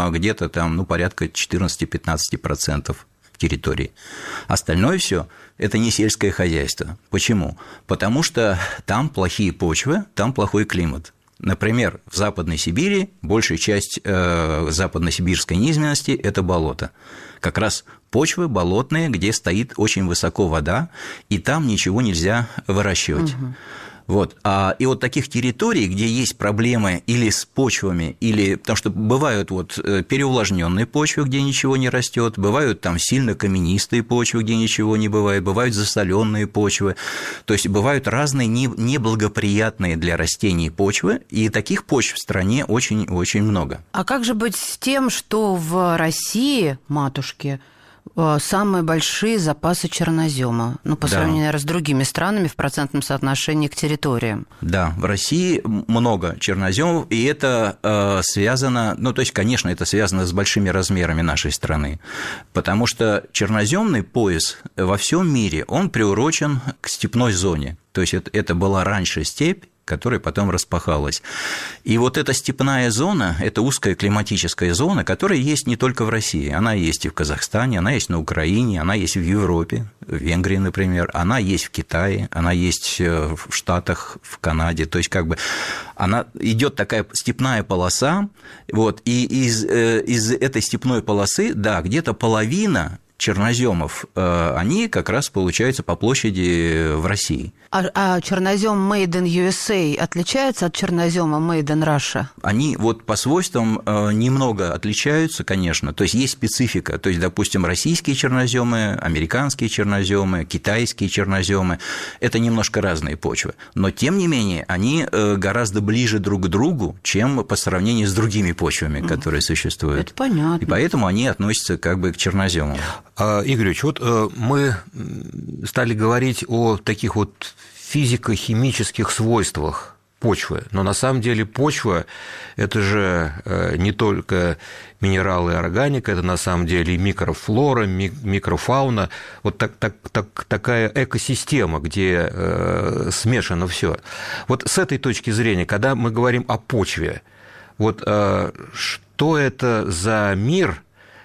где-то там, порядка 14-15% территории. Остальное все это не сельское хозяйство. Почему? Потому что там плохие почвы, там плохой климат. Например, в Западной Сибири большая часть западно-сибирской низменности – это болото. Как раз почвы болотные, где стоит очень высоко вода, и там ничего нельзя выращивать. И вот таких территорий, где есть проблемы или с почвами, или потому что бывают переувлажненные почвы, где ничего не растет, бывают там сильно каменистые почвы, где ничего не бывает, бывают засоленные почвы, то есть бывают разные неблагоприятные для растений почвы, и таких почв в стране очень-очень много. А как же быть с тем, что в России, матушке, самые большие запасы чернозема, по сравнению, наверное, с другими странами в процентном соотношении к территориям? Да, в России много черноземов, и это связано, конечно, это связано с большими размерами нашей страны, потому что черноземный пояс во всем мире, он приурочен к степной зоне, то есть это была раньше степь, которая потом распахалась. И вот эта степная зона, это узкая климатическая зона, которая есть не только в России, она есть и в Казахстане, она есть на Украине, она есть в Европе, в Венгрии, например, она есть в Китае, она есть в Штатах, в Канаде, то есть она идет такая степная полоса, и из этой степной полосы, где-то половина черноземов, они как раз получаются по площади в России. А чернозем Made in USA отличается от чернозема Made in Russia? Они по свойствам немного отличаются, конечно, то есть есть специфика, то есть, допустим, российские черноземы, американские черноземы, китайские черноземы – это немножко разные почвы, но тем не менее они гораздо ближе друг к другу, чем по сравнению с другими почвами, которые существуют. Это понятно. И поэтому они относятся к черноземам. Игорь Ильич, мы стали говорить о таких физико-химических свойствах почвы, но на самом деле почва – это же не только минералы и органика, это на самом деле и микрофлора, микрофауна, такая экосистема, где смешано все. С этой точки зрения, когда мы говорим о почве, что это за мир,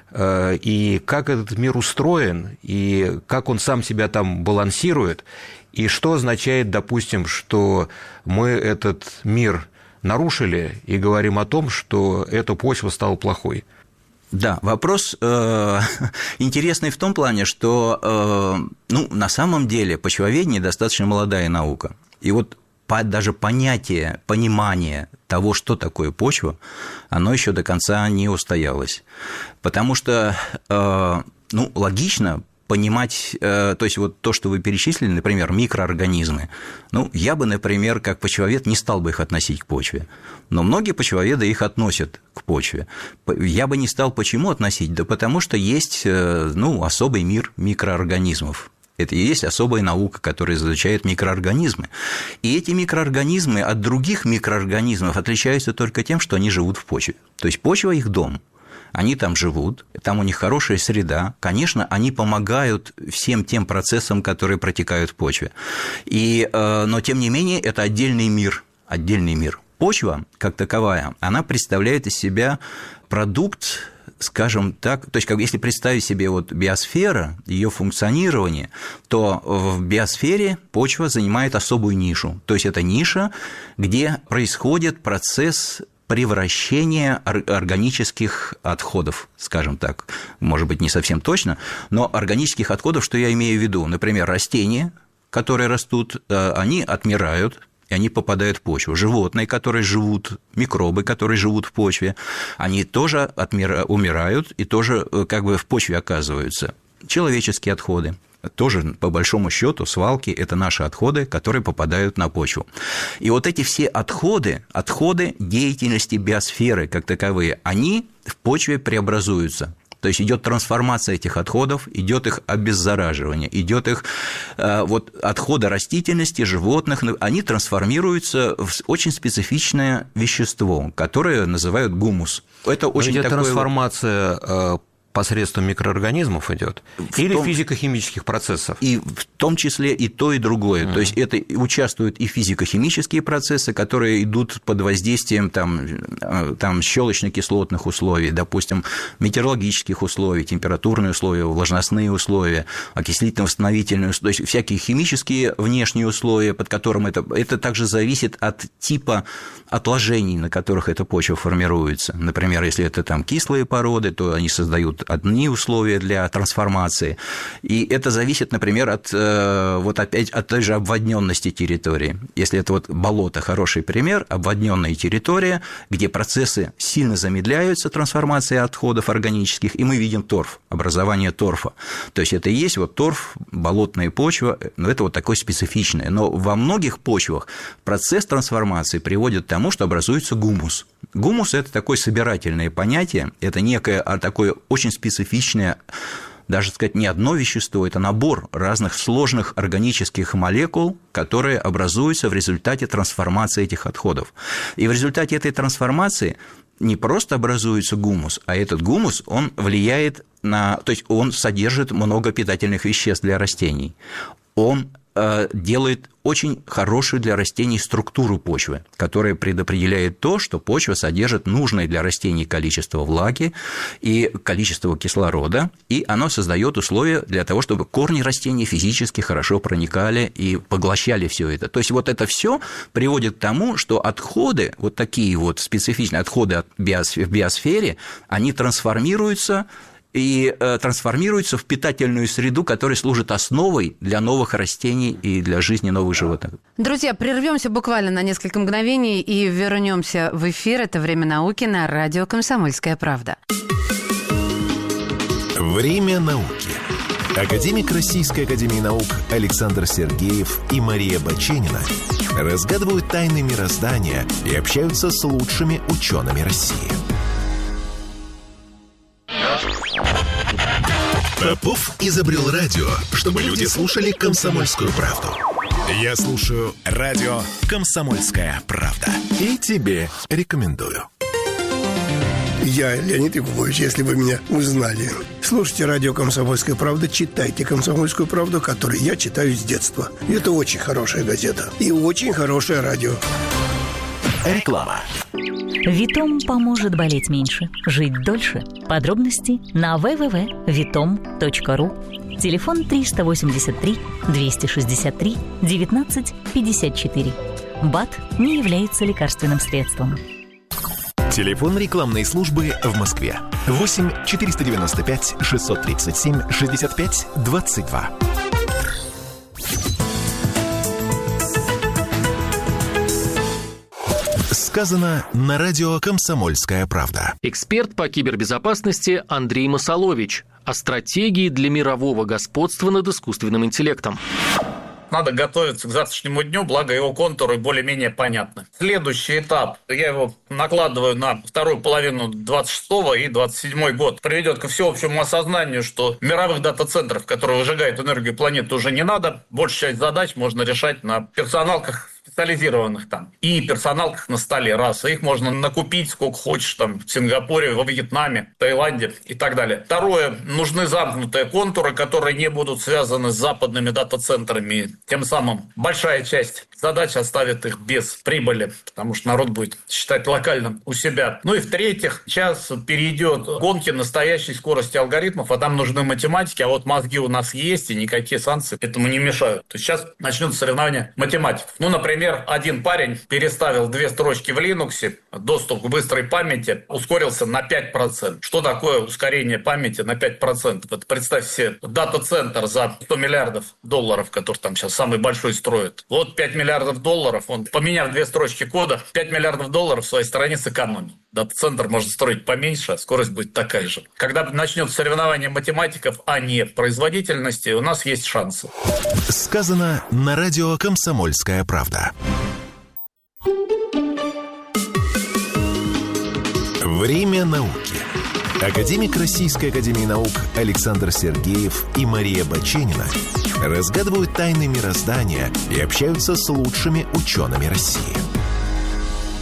и как этот мир устроен, и как он сам себя там балансирует, и что означает, допустим, что мы этот мир нарушили и говорим о том, что эта почва стала плохой. Да, вопрос интересный в том плане, что на самом деле почвоведение достаточно молодая наука. И даже понимание того, что такое почва, оно еще до конца не устоялось. Потому что, логично понимать, то есть то, что вы перечислили, например, микроорганизмы, я бы, например, как почвовед не стал бы их относить к почве, но многие почвоведы их относят к почве. Я бы не стал почему относить? Да потому что есть, особый мир микроорганизмов. Это и есть особая наука, которая изучает микроорганизмы. И эти микроорганизмы от других микроорганизмов отличаются только тем, что они живут в почве. То есть почва – их дом. Они там живут, там у них хорошая среда. Конечно, они помогают всем тем процессам, которые протекают в почве. Но, тем не менее, это отдельный мир. Почва, как таковая, она представляет из себя продукт, скажем так, то есть если представить себе биосфера, ее функционирование, то в биосфере почва занимает особую нишу. То есть это ниша, где происходит процесс превращения органических отходов, скажем так, может быть, не совсем точно, но органических отходов, что я имею в виду? Например, растения, которые растут, они отмирают, и они попадают в почву. Животные, которые живут, микробы, которые живут в почве, они тоже умирают и тоже в почве оказываются. Человеческие отходы. Тоже, по большому счету, свалки – это наши отходы, которые попадают на почву. И эти все отходы деятельности биосферы как таковые, они в почве преобразуются. То есть идет трансформация этих отходов, идет их обеззараживание, идет их отходы растительности, животных, они трансформируются в очень специфичное вещество, которое называют гумус. Это очень такое... трансформация посредством микроорганизмов идет? Или физико-химических процессов? И в том числе и то, и другое. То есть это участвуют и физико-химические процессы, которые идут под воздействием там, щелочно-кислотных условий, допустим, метеорологических условий, температурные условия, влажностные условия, окислительно-восстановительные условия, то есть всякие химические внешние условия, под которым это также зависит от типа отложений, на которых эта почва формируется. Например, если это там кислые породы, то они создают одни условия для трансформации. И это зависит, например, от той же обводненности территории. Если это болото, хороший пример, обводненная территория, где процессы сильно замедляются, трансформация отходов органических, и мы видим торф, образование торфа. То есть это и есть торф, болотная почва, но это такое специфичное. Но во многих почвах процесс трансформации приводит к тому, что образуется гумус. Гумус – это такое собирательное понятие, это некое такое очень специфичное, даже сказать, не одно вещество, это набор разных сложных органических молекул, которые образуются в результате трансформации этих отходов. И в результате этой трансформации не просто образуется гумус, а этот гумус, он влияет то есть он содержит много питательных веществ для растений. Он делает очень хорошую для растений структуру почвы, которая предопределяет то, что почва содержит нужное для растений количество влаги и количество кислорода, и оно создает условия для того, чтобы корни растений физически хорошо проникали и поглощали все это. То есть это все приводит к тому, что отходы, такие специфичные отходы в биосфере, они трансформируются в питательную среду, которая служит основой для новых растений и для жизни новых животных. Друзья, прервемся буквально на несколько мгновений и вернемся в эфир. Это «Время науки» на радио «Комсомольская правда». Время науки. Академик Российской академии наук Александр Сергеев и Мария Баченина разгадывают тайны мироздания и общаются с лучшими учеными России. Попов изобрел радио, чтобы люди слушали «Комсомольскую правду». Я слушаю радио «Комсомольская правда». И тебе рекомендую. Я Леонид Якубович, если вы меня узнали. Слушайте радио «Комсомольская правда», читайте «Комсомольскую правду», которую я читаю с детства. Это очень хорошая газета и очень хорошее радио. Реклама. Витом поможет болеть меньше, жить дольше. Подробности на www.vitom.ru. Телефон 383 263 19 54. БАД не является лекарственным средством. Телефон рекламной службы в Москве 8 495 637 65 22. Сказано на радио «Комсомольская правда». Эксперт по кибербезопасности Андрей Масолович о стратегии для мирового господства над искусственным интеллектом. Надо готовиться к завтрашнему дню, благо его контуры более-менее понятны. Следующий этап, я его накладываю на вторую половину 26-го и 27-й год, приведет ко всеобщему осознанию, что мировых дата-центров, которые выжигают энергию планеты, уже не надо. Большая часть задач можно решать на персоналках специализированных там и персоналках на столе, раз. Их можно накупить сколько хочешь там в Сингапуре, во Вьетнаме, Таиланде и так далее. Второе, нужны замкнутые контуры, которые не будут связаны с западными дата-центрами. Тем самым большая часть задач оставит их без прибыли, потому что народ будет считать локальным у себя. Ну и в-третьих, сейчас перейдет гонки настоящей скорости алгоритмов, а там нужны математики, а вот мозги у нас есть, и никакие санкции этому не мешают. То есть сейчас начнутся соревнования математиков. Ну, например, один парень переставил 2 строчки в Linux, доступ к быстрой памяти ускорился на 5%. Что такое ускорение памяти на 5%? Вот представьте себе дата-центр за $100 миллиардов, который там сейчас самый большой строит. Вот $5 миллиардов, он, поменяв 2 строчки кода, $5 миллиардов в своей стране сэкономил. Дата-центр можно строить поменьше, а скорость будет такая же. Когда начнется соревнование математиков, а не производительности, у нас есть шансы. Сказано на радио «Комсомольская правда». Время науки. Академик Российской академии наук Александр Сергеев и Мария Баченина разгадывают тайны мироздания и общаются с лучшими учеными России.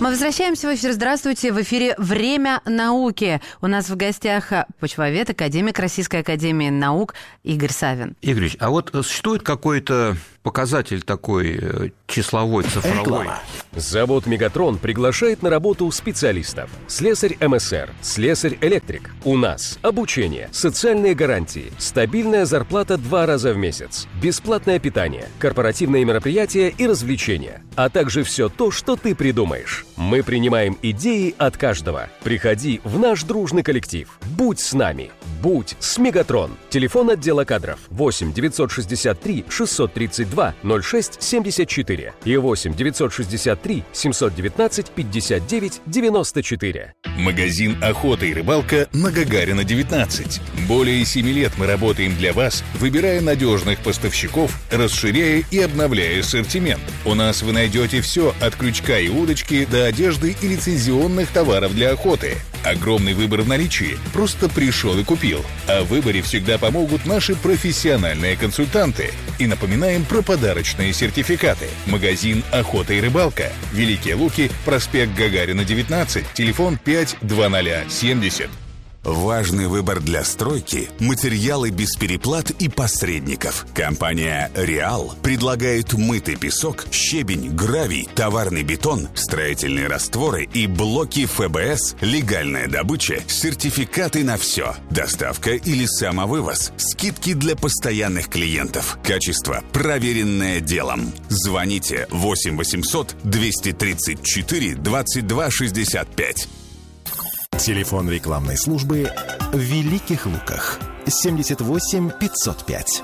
Мы возвращаемся в эфир. Здравствуйте. В эфире «Время науки». У нас в гостях почвовед, академик Российской академии наук Игорь Савин. Игорь Ильич, а вот существует какой-то показатель такой числовой, цифровой? Завод «Мегатрон» приглашает на работу специалистов. Слесарь МСР, слесарь-электрик. У нас обучение, социальные гарантии, стабильная зарплата 2 раза в месяц, бесплатное питание, корпоративные мероприятия и развлечения, а также все то, что ты придумаешь. Мы принимаем идеи от каждого. Приходи в наш дружный коллектив. Будь с нами. Будь с «Мегатрон». Телефон отдела кадров 8 963 632 06 74 и 8 963 719 59 94. Магазин «Охота и рыбалка» на Гагарина, 19. Более 7 лет мы работаем для вас, выбирая надежных поставщиков, расширяя и обновляя ассортимент. У нас вы найдете все от крючка и удочки до одежды и лицензионных товаров для охоты. Огромный выбор в наличии. Просто пришел и купил. А в выборе всегда помогут наши профессиональные консультанты. И напоминаем про подарочные сертификаты. Магазин «Охота и рыбалка». Великие Луки, проспект Гагарина, 19, телефон 52070. Важный выбор для стройки – материалы без переплат и посредников. Компания «Реал» предлагает мытый песок, щебень, гравий, товарный бетон, строительные растворы и блоки ФБС, легальная добыча, сертификаты на все, доставка или самовывоз, скидки для постоянных клиентов, качество, проверенное делом. Звоните 8 800 234 22 65. Телефон рекламной службы в Великих Луках 78 505.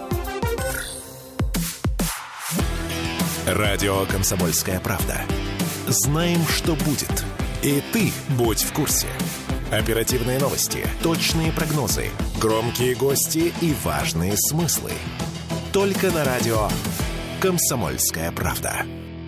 Радио «Комсомольская правда». Знаем, что будет. И ты будь в курсе. Оперативные новости, точные прогнозы, громкие гости и важные смыслы. Только на радио «Комсомольская правда».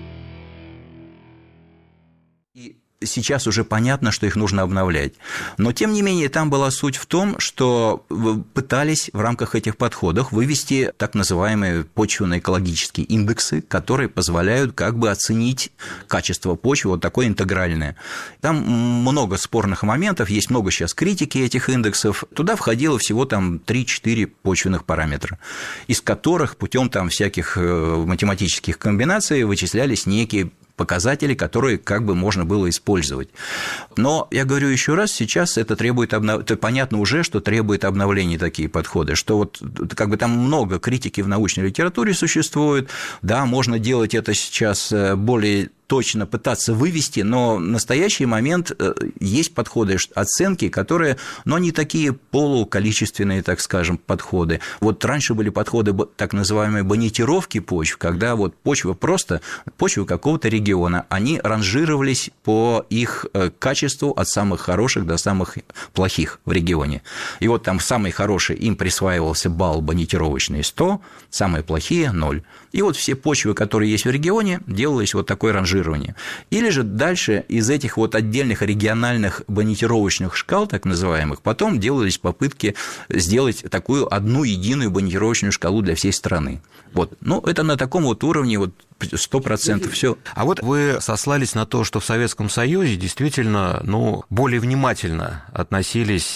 Сейчас уже понятно, что их нужно обновлять. Но, тем не менее, там была суть в том, что пытались в рамках этих подходов вывести так называемые почвенно-экологические индексы, которые позволяют как бы оценить качество почвы, вот такое интегральное. Там много спорных моментов, есть много сейчас критики этих индексов. Туда входило всего там 3-4 почвенных параметра, из которых путем там всяких математических комбинаций вычислялись некие показатели, которые как бы можно было использовать. Но, я говорю еще раз, сейчас это требует это понятно уже, что требует обновления такие подходы, что вот как бы там много критики в научной литературе существует, да, можно делать это сейчас более точно пытаться вывести, но в настоящий момент есть подходы, оценки, которые, но не такие полуколичественные, так скажем, подходы. Вот раньше были подходы так называемой бонитировки почв, когда вот почва просто, почва какого-то региона, они ранжировались по их качеству от самых хороших до самых плохих в регионе. И вот там самый хороший, им присваивался балл бонитировочный 100, самые плохие – 0. И вот все почвы, которые есть в регионе, делалось вот такое ранжирование. Или же дальше из этих вот отдельных региональных бонитировочных шкал, так называемых, потом делались попытки сделать такую одну единую бонитировочную шкалу для всей страны. Вот. Ну, это на таком вот уровне вот 100% все. А вот вы сослались на то, что в Советском Союзе действительно более внимательно относились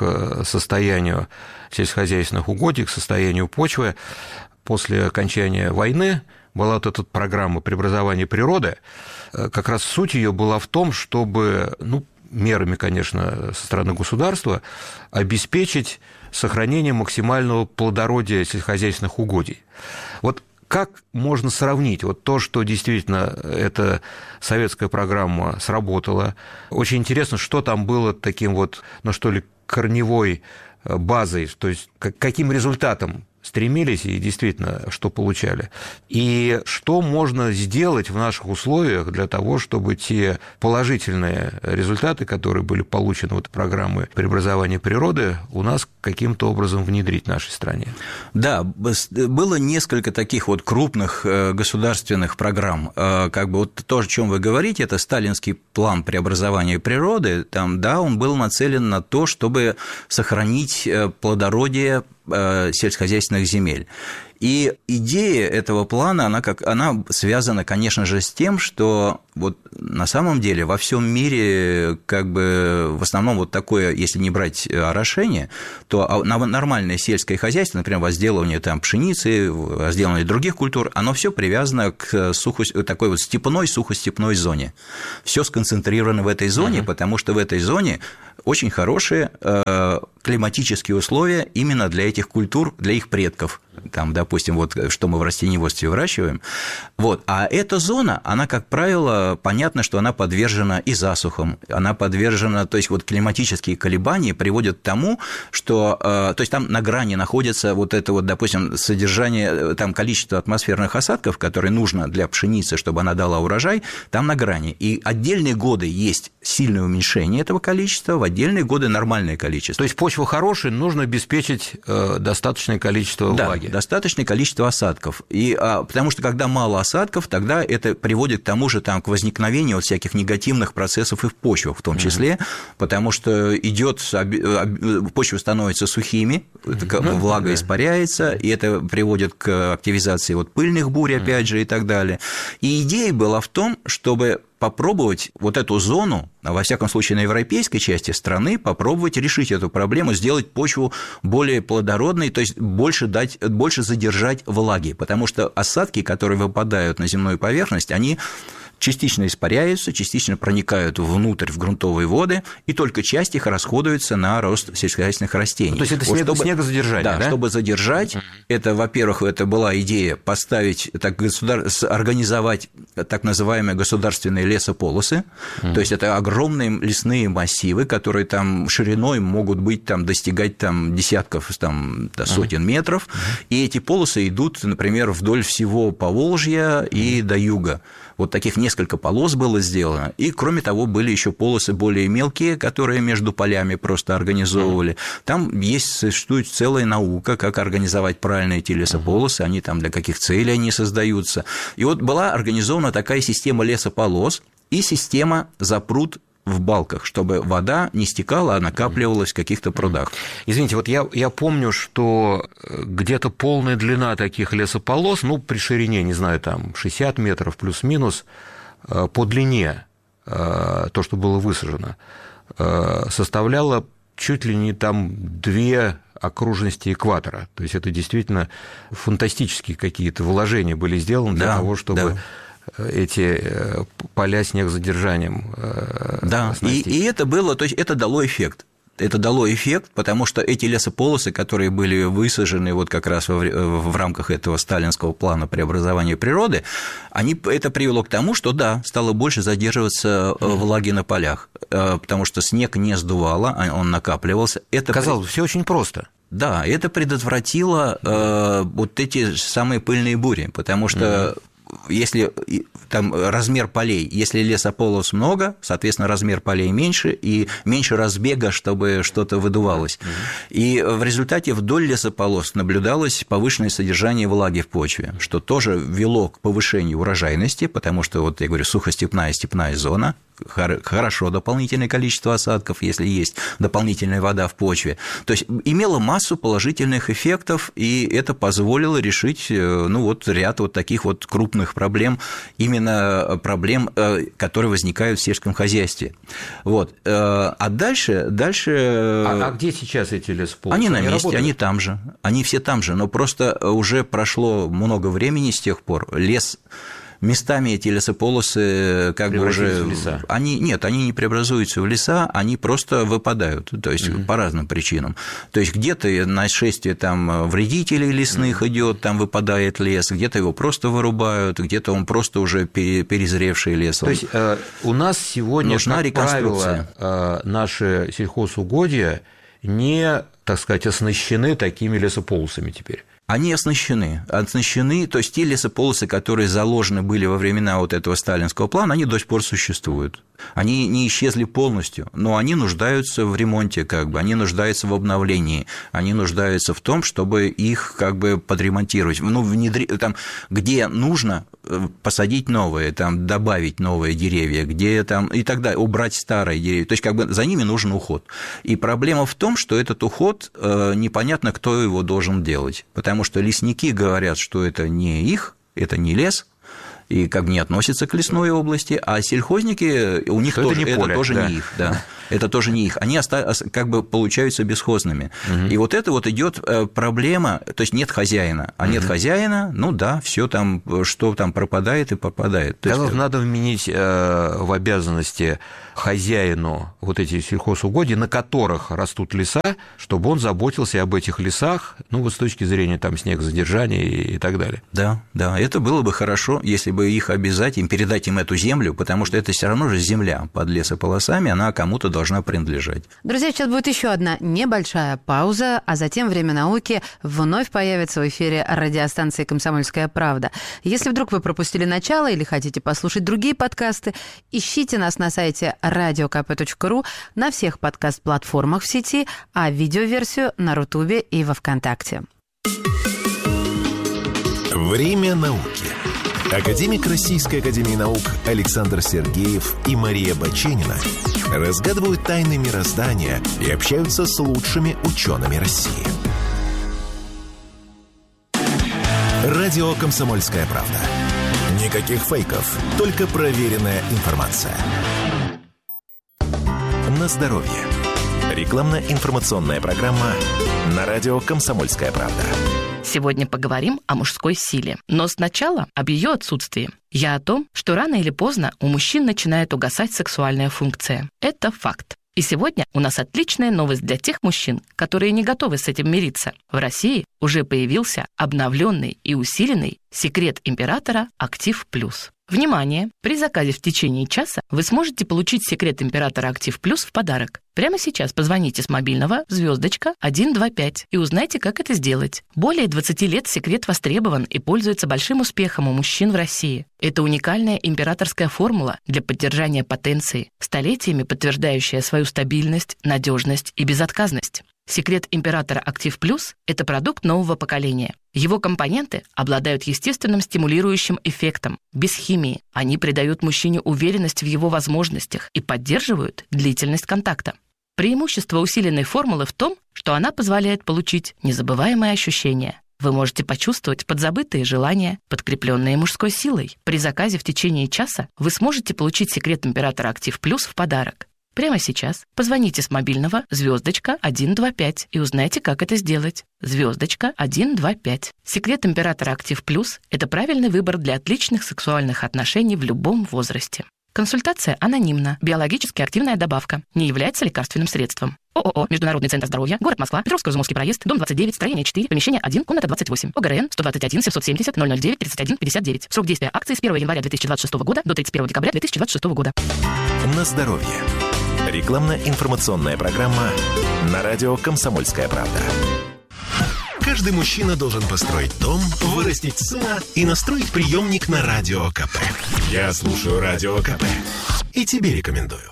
к состоянию сельскохозяйственных угодий, к состоянию почвы. После окончания войны была вот эта программа преобразования природы. Как раз суть ее была в том, чтобы, мерами, конечно, со стороны государства, обеспечить сохранение максимального плодородия сельскохозяйственных угодий. Вот как можно сравнить вот то, что действительно эта советская программа сработала? Очень интересно, что там было таким вот, корневой базой, то есть каким результатом стремились и действительно что получали. И что можно сделать в наших условиях для того, чтобы те положительные результаты, которые были получены в этой программе преобразования природы, у нас каким-то образом внедрить в нашей стране? Да, было несколько таких вот крупных государственных программ. Как бы вот то, о чем вы говорите, это сталинский план преобразования природы. Там, да, он был нацелен на то, чтобы сохранить плодородие сельскохозяйственных земель. И идея этого плана, она связана, конечно же, с тем, что вот на самом деле во всем мире как бы в основном вот такое, если не брать орошение, то нормальное сельское хозяйство, например, возделывание там пшеницы, возделывание других культур, оно все привязано к такой вот сухостепной зоне. Все сконцентрировано в этой зоне, потому что в этой зоне очень хорошие климатические условия именно для этих культур, для их предков. Там, допустим, вот что мы в растениеводстве выращиваем. Вот. А эта зона, она, как правило, понятно, что она подвержена и засухам, она подвержена, то есть вот климатические колебания приводят к тому, что, то есть там на грани находится вот это вот, допустим, содержание, там количество атмосферных осадков, которые нужно для пшеницы, чтобы она дала урожай, там на грани. И отдельные годы есть сильное уменьшение этого количества, в отдельные годы нормальное количество. То есть почва хорошая, нужно обеспечить достаточное количество влаги. Достаточное количество осадков. Потому что когда мало осадков, тогда это приводит к тому же к возникновению вот всяких негативных процессов и в почвах в том числе, потому что почвы становятся сухими, влага испаряется, и это приводит к активизации вот пыльных бурь, опять же, и так далее. И идея была в том, чтобы попробовать вот эту зону, во всяком случае на европейской части страны, попробовать решить эту проблему, сделать почву более плодородной, то есть больше задержать влаги, потому что осадки, которые выпадают на земную поверхность, они частично испаряются, частично проникают внутрь в грунтовые воды, и только часть их расходуется на рост сельскохозяйственных растений. То есть это снегозадержание, да? Чтобы задержать, это, во-первых, это была идея поставить, организовать так называемые государственные лесополосы, то есть это огромные лесные массивы, которые там шириной могут быть, достигать десятков, сотен метров, и эти полосы идут, например, вдоль всего Поволжья и до юга. Вот таких несколько полос было сделано, и, кроме того, были еще полосы более мелкие, которые между полями просто организовывали. Там существует целая наука, как организовать правильно эти лесополосы, они там для каких целей они создаются. И вот была организована такая система лесополос и система запрут в балках, чтобы вода не стекала, а накапливалась в каких-то прудах. Извините, вот я помню, что где-то полная длина таких лесополос, при ширине, не знаю, 60 метров плюс-минус, по длине, то, что было высажено, составляло чуть ли не 2 окружности экватора. То есть это действительно фантастические какие-то вложения были сделаны для того, чтобы... эти поля снегозадержанием. Да, и это было, то есть это дало эффект. Это дало эффект, потому что эти лесополосы, которые были высажены вот как раз в рамках этого сталинского плана преобразования природы, это привело к тому, что, стало больше задерживаться влаги на полях, потому что снег не сдувало, он накапливался. Казалось, все очень просто. Да, это предотвратило вот эти самые пыльные бури, потому что если размер полей, если лесополос много, соответственно, размер полей меньше, и меньше разбега, чтобы что-то выдувалось. И в результате вдоль лесополос наблюдалось повышенное содержание влаги в почве, что тоже вело к повышению урожайности, потому что, вот я говорю, сухостепная, степная зона, хорошо дополнительное количество осадков, если есть дополнительная вода в почве. То есть имело массу положительных эффектов, и это позволило решить ряд вот таких вот крупных проблем, именно проблем, которые возникают в сельском хозяйстве. Вот. А дальше... А где сейчас эти лесополосы? Они на месте, они там же, они все там же, но просто уже прошло много времени с тех пор, местами эти лесополосы уже... в леса? Они не преобразуются в леса, они просто выпадают, то есть по разным причинам. То есть где-то нашествие вредителей лесных идет, там выпадает лес, где-то его просто вырубают, где-то он просто уже перезревший лес. То есть у нас сегодня, нужна реконструкция. Правило, наши сельхозугодья не, так сказать, оснащены такими лесополосами теперь. Они оснащены, то есть те лесополосы, которые заложены были во времена вот этого сталинского плана, они до сих пор существуют. Они не исчезли полностью, но они нуждаются в ремонте, они нуждаются в обновлении, они нуждаются в том, чтобы их подремонтировать, где нужно посадить новые, добавить новые деревья, где и тогда убрать старые деревья, то есть за ними нужен уход. И проблема в том, что этот уход непонятно, кто его должен делать, потому потому что лесники говорят, что это не их, это не лес, и как бы не относятся к лесной области, а сельхозники, у них тоже, это тоже не их, да. Это тоже не их. Они как бы получаются бесхозными. И вот это вот идет проблема, то есть нет хозяина. А нет хозяина, ну да, все там, что там пропадает и попадает. То есть... Надо вменить в обязанности хозяину вот эти сельхозугодья, на которых растут леса, чтобы он заботился об этих лесах, ну вот с точки зрения там снегозадержания и так далее. Да, да, это было бы хорошо, если бы их обязать, им передать им эту землю, потому что это все равно же земля под лесополосами, она кому-то должна принадлежать. Друзья, сейчас будет еще одна небольшая пауза, а затем «Время науки» вновь появится в эфире радиостанции «Комсомольская правда». Если вдруг вы пропустили начало или хотите послушать другие подкасты, ищите нас на сайте radiokp.ru, на всех подкаст-платформах в сети, а видеоверсию на Рутубе и во Вконтакте. Время науки. Академик Российской академии наук Александр Сергеев и Мария Баченина разгадывают тайны мироздания и общаются с лучшими учеными России. Радио «Комсомольская правда». Никаких фейков, только проверенная информация. На здоровье. Рекламно-информационная программа на радио «Комсомольская правда». Сегодня поговорим о мужской силе. Но сначала об ее отсутствии. Я о том, что рано или поздно у мужчин начинает угасать сексуальная функция. Это факт. И сегодня у нас отличная новость для тех мужчин, которые не готовы с этим мириться. В России уже появился обновленный и усиленный секрет императора «Актив Плюс». Внимание! При заказе в течение часа вы сможете получить секрет императора «Актив Плюс» в подарок. Прямо сейчас позвоните с мобильного *125 и узнайте, как это сделать. Более 20 лет секрет востребован и пользуется большим успехом у мужчин в России. Это уникальная императорская формула для поддержания потенции, столетиями подтверждающая свою стабильность, надежность и безотказность. Секрет императора «Актив Плюс» – это продукт нового поколения. Его компоненты обладают естественным стимулирующим эффектом. Без химии они придают мужчине уверенность в его возможностях и поддерживают длительность контакта. Преимущество усиленной формулы в том, что она позволяет получить незабываемые ощущения. Вы можете почувствовать подзабытые желания, подкрепленные мужской силой. При заказе в течение часа вы сможете получить секрет императора «Актив Плюс» в подарок. Прямо сейчас позвоните с мобильного *125 и узнайте, как это сделать. *125. Секрет императора «Актив Плюс» – это правильный выбор для отличных сексуальных отношений в любом возрасте. Консультация анонимна. Биологически активная добавка. Не является лекарственным средством. ООО «Международный центр здоровья», город Москва, Петровско-Изюмовский проезд, дом 29, строение 4, помещение 1, комната 28. ОГРН 121 770 009 31 59. Срок действия акции с 1 января 2026 года до 31 декабря 2026 года. На здоровье. Рекламно-информационная программа на радио «Комсомольская правда». Каждый мужчина должен построить дом, вырастить сына и настроить приемник на Радио КП. Я слушаю Радио КП и тебе рекомендую.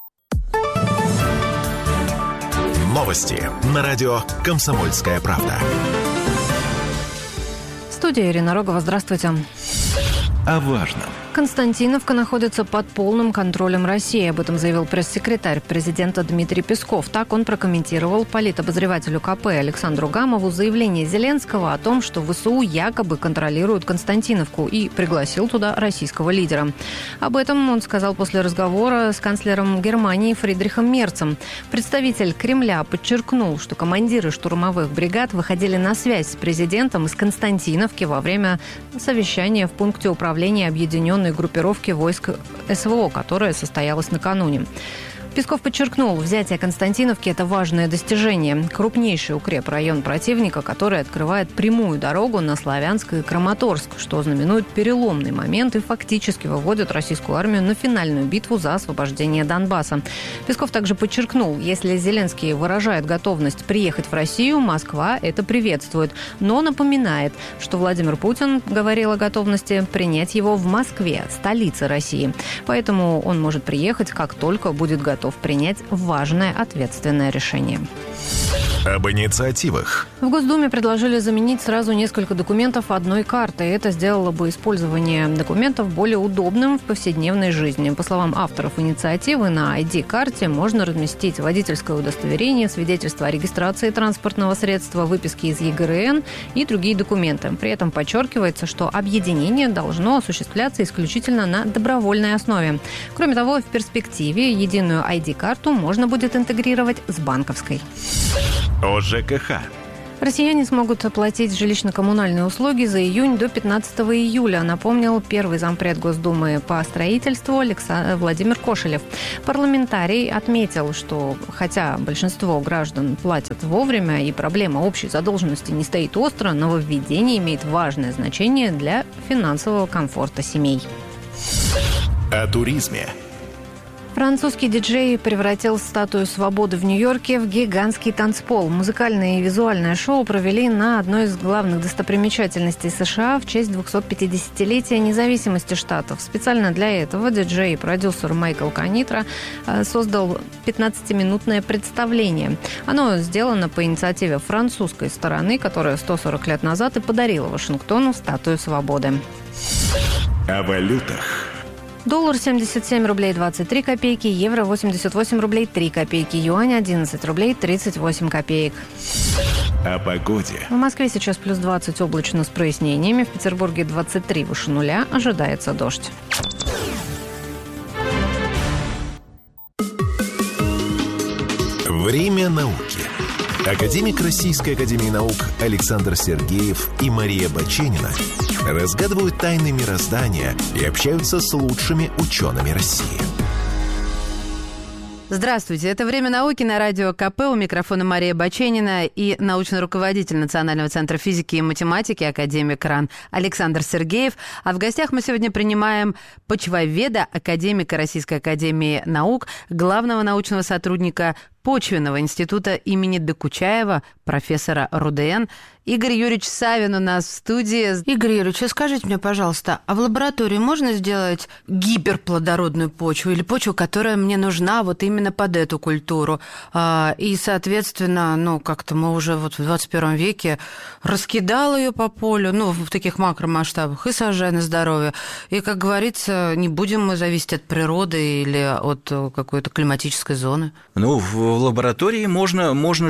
Новости на радио «Комсомольская правда». Студия Ирина Рогова. Здравствуйте. О важном. Константиновка находится под полным контролем России. Об этом заявил пресс-секретарь президента Дмитрий Песков. Так он прокомментировал политобозревателю КП Александру Гамову заявление Зеленского о том, что ВСУ якобы контролируют Константиновку, и пригласил туда российского лидера. Об этом он сказал после разговора с канцлером Германии Фридрихом Мерцем. Представитель Кремля подчеркнул, что командиры штурмовых бригад выходили на связь с президентом из Константиновки во время совещания в пункте управления объединенной группировки войск СВО, которая состоялась накануне. Песков подчеркнул, взятие Константиновки – это важное достижение. Крупнейший укрепрайон противника, который открывает прямую дорогу на Славянск и Краматорск, что знаменует переломный момент и фактически выводит российскую армию на финальную битву за освобождение Донбасса. Песков также подчеркнул, если Зеленский выражает готовность приехать в Россию, Москва это приветствует, но напоминает, что Владимир Путин говорил о готовности принять его в Москве, столице России. Поэтому он может приехать, как только будет готов принять важное ответственное решение. Об инициативах. В Госдуме предложили заменить сразу несколько документов одной картой. Это сделало бы использование документов более удобным в повседневной жизни. По словам авторов инициативы, на ID-карте можно разместить водительское удостоверение, свидетельство о регистрации транспортного средства, выписки из ЕГРН и другие документы. При этом подчеркивается, что объединение должно осуществляться исключительно на добровольной основе. Кроме того, в перспективе единую ID-карту можно будет интегрировать с банковской. О ЖКХ. Россияне смогут оплатить жилищно-коммунальные услуги за июнь до 15 июля, напомнил первый зампред Госдумы по строительству Владимир Кошелев. Парламентарий отметил, что хотя большинство граждан платят вовремя и проблема общей задолженности не стоит остро, нововведение имеет важное значение для финансового комфорта семей. О туризме. Французский диджей превратил статую свободы в Нью-Йорке в гигантский танцпол. Музыкальное и визуальное шоу провели на одной из главных достопримечательностей США в честь 250-летия независимости штатов. Специально для этого диджей и продюсер Майкл Канитра создал 15-минутное представление. Оно сделано по инициативе французской стороны, которая 140 лет назад и подарила Вашингтону статую свободы. О валютах. Доллар 77 рублей 23 копейки, евро 88 рублей 3 копейки, юань 11 рублей 38 копеек. О погоде. В Москве сейчас плюс 20, облачно с прояснениями. В Петербурге 23, выше нуля, ожидается дождь. Время науки. Академик Российской академии наук Александр Сергеев и Мария Баченина разгадывают тайны мироздания и общаются с лучшими учеными России. Здравствуйте, это «Время науки» на радио КП. У микрофона Мария Баченина и научный руководитель Национального центра физики и математики, академик РАН Александр Сергеев. А в гостях мы сегодня принимаем почвоведа, академика Российской академии наук, главного научного сотрудника Почвенного института имени Докучаева, профессора РУДН. Игорь Юрьевич Савин у нас в студии. Игорь Юрьевич, скажите мне, пожалуйста, а в лаборатории можно сделать гиперплодородную почву или почву, которая мне нужна вот именно под эту культуру? И, соответственно, как-то мы уже вот в 21 веке раскидал ее по полю, в таких макромасштабах, и сажай на здоровье. И, как говорится, не будем мы зависеть от природы или от какой-то климатической зоны. В лаборатории можно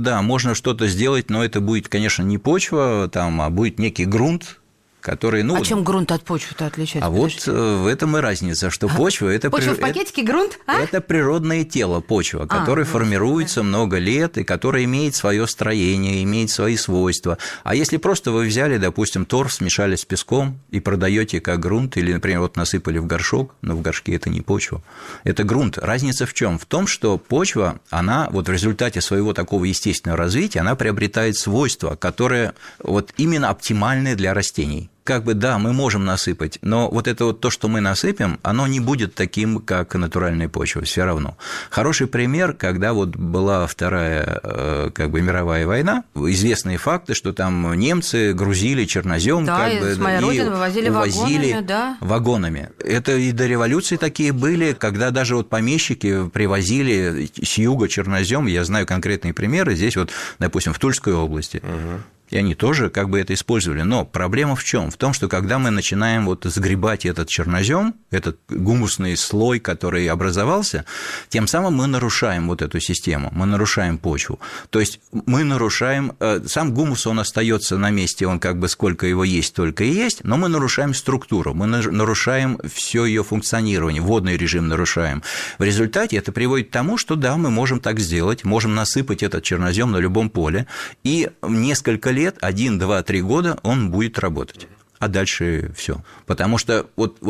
что-то сделать, но это будет, конечно, не почва, а будет некий грунт, который, чем грунт от почвы-то отличается? Вот в этом и разница, что почва – это… Почва в пакетике, грунт? Это природное тело почва, которое формируется много лет и которое имеет свое строение, имеет свои свойства. А если просто вы взяли, допустим, торф, смешали с песком и продаете как грунт, или, например, насыпали в горшок, но в горшке это не почва, это грунт. Разница в чем? В том, что почва, она в результате своего такого естественного развития, она приобретает свойства, которые именно оптимальны для растений. Мы можем насыпать, но то, что мы насыпем, оно не будет таким, как натуральная почва, все равно. Хороший пример, когда была Вторая мировая война, известные факты, что там немцы грузили чернозем, с моей родины вывозили вагонами. Это и до революции такие были, когда даже помещики привозили с юга чернозем, я знаю конкретные примеры, здесь допустим, в Тульской области. И они тоже это использовали. Но проблема в чем? В том, что когда мы начинаем сгребать этот чернозем, этот гумусный слой, который образовался, тем самым мы нарушаем эту систему, мы нарушаем почву. То есть мы нарушаем… Сам гумус, он остается на месте, он сколько его есть, столько и есть, но мы нарушаем структуру, мы нарушаем все ее функционирование, водный режим нарушаем. В результате это приводит к тому, что мы можем так сделать, можем насыпать этот чернозем на любом поле, и несколько лет, 1, 2, 3 года он будет работать. А дальше все. Потому что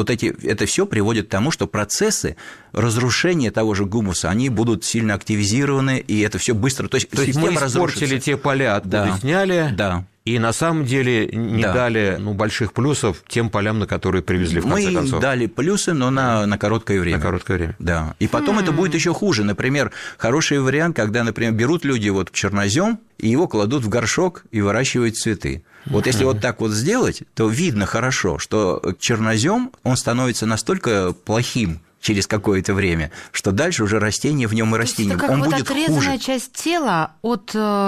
это все приводит к тому, что процессы разрушения того же гумуса, они будут сильно активизированы, и это все быстро. То есть мы испортили те поля, откуда сняли. Да. И на самом деле не дали больших плюсов тем полям, на которые привезли в конце концов. Мы дали плюсы, но на короткое время. На короткое время. Да. И потом это будет еще хуже. Например, хороший вариант, когда, например, берут люди чернозем и его кладут в горшок и выращивают цветы. Если так сделать, то видно хорошо, что чернозем, он становится настолько плохим через какое-то время, что дальше уже растение в нем и растение. Это как он вот будет отрезанная хуже. часть тела от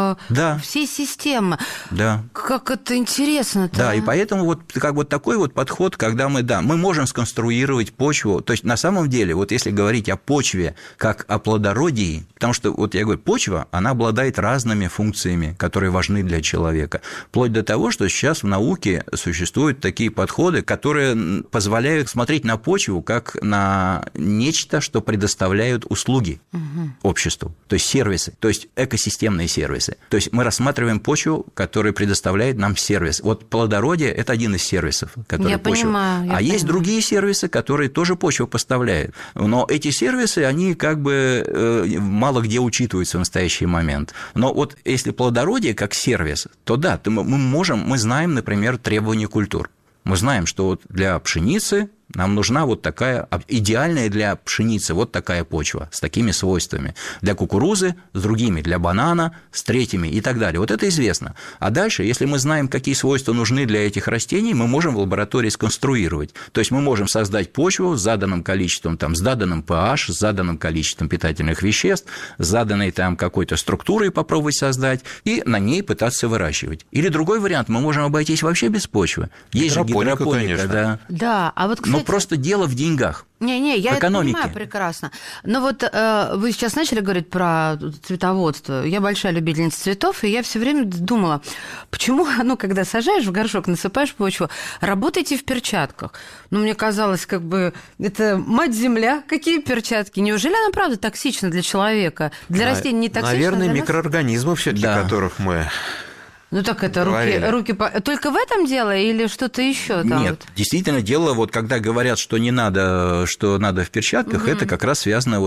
всей системы. Да. Как это интересно-то. Да, и поэтому вот как вот такой вот подход, когда мы можем сконструировать почву, то есть на самом деле, вот если говорить о почве как о плодородии, потому что, вот я говорю, почва, она обладает разными функциями, которые важны для человека, вплоть до того, что сейчас в науке существуют такие подходы, которые позволяют смотреть на почву как на нечто, что предоставляют услуги обществу, то есть сервисы, то есть экосистемные сервисы. То есть мы рассматриваем почву, которая предоставляет нам сервис. Вот плодородие – это один из сервисов, который почва. Есть другие сервисы, которые тоже почва поставляет. Но эти сервисы, они как бы мало где учитываются в настоящий момент. Но вот если плодородие как сервис, то да, мы знаем, например, требования культур. Мы знаем, что вот для пшеницы нам нужна вот такая, идеальная для пшеницы вот такая почва с такими свойствами. Для кукурузы с другими, для банана с третьими и так далее. Вот это известно. А дальше, если мы знаем, какие свойства нужны для этих растений, мы можем в лаборатории сконструировать. То есть мы можем создать почву с заданным количеством, с заданным pH, с заданным количеством питательных веществ, с заданной какой-то структурой попробовать создать и на ней пытаться выращивать. Или другой вариант, мы можем обойтись вообще без почвы. Есть же гидропоника, да. А вот, кстати, просто дело в деньгах. Не, я это понимаю прекрасно. Но вот вы сейчас начали говорить про цветоводство. Я большая любительница цветов, и я все время думала, почему, когда сажаешь в горшок, насыпаешь почву, работайте в перчатках. Мне казалось, это мать-земля, какие перчатки? Неужели она, правда, токсична для человека? Для растений не токсична? Наверное, микроорганизмы все-таки, которых мы... Так это руки... Только в этом дело или что-то еще? Нет, действительно, дело, когда говорят, что не надо, что надо в перчатках, это как раз связано